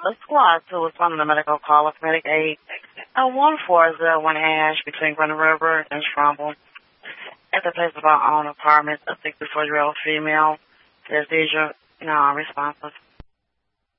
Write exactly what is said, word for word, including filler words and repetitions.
A squad two was from the medical call of medic aid. A one four zero one Ash between Grand River and Strumble. At the place of our own apartment, a sixty-four-year-old female says these are non-responsive.